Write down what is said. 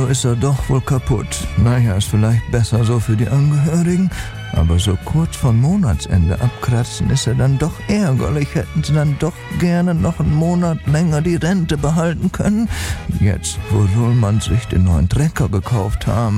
Also ist er doch wohl kaputt. Naja, ist vielleicht besser so für die Angehörigen. Aber so kurz vor Monatsende abkratzen ist er dann doch ärgerlich. Hätten sie dann doch gerne noch einen Monat länger die Rente behalten können. Jetzt, wo Ruhlmann sich den neuen Trecker gekauft haben.